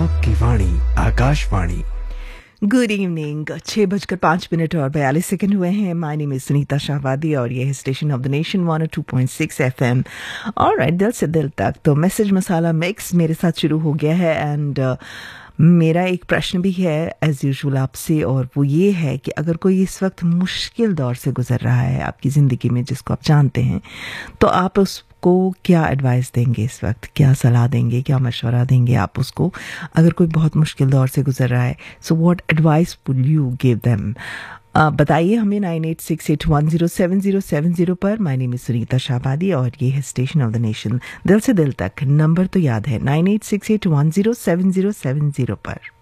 आपकी वाणी Akashvani. Good evening, 6:05 और 42 second हुए हैं। My name is Sunita Shahabadi और ये है station of the nation 102.6 FM। Alright, दिल से दिल तक तो मैसेज मसाला मिक्स मेरे साथ शुरू हो गया है। एंड मेरा एक प्रश्न भी है एज यूजुअल आपसे, और वो ये है कि अगर कोई इस वक्त मुश्किल दौर से गुजर रहा है आपकी ज़िंदगी में, जिसको आप जानते हैं, तो आप उसको क्या एडवाइस देंगे इस वक्त, क्या सलाह देंगे, क्या मशवरा देंगे आप उसको, अगर कोई बहुत मुश्किल दौर से गुजर रहा है? So what advice will you give them? बताइए हमें 9868107070 पर। My name is Sunita Shahabadi और ये है स्टेशन ऑफ द नेशन। दिल से दिल तक नंबर तो याद है 9868107070 पर।